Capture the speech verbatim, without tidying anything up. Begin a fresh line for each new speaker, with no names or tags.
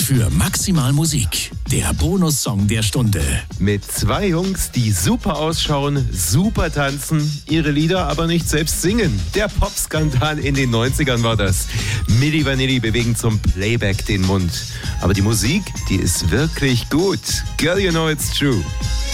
für Maximal Musik. Der Bonussong der Stunde.
Mit zwei Jungs, die super ausschauen, super tanzen, ihre Lieder aber nicht selbst singen. Der Popskandal in den neunzigern war das. Milli Vanilli bewegen zum Playback den Mund. Aber die Musik, die ist wirklich gut. Girl, you know it's true.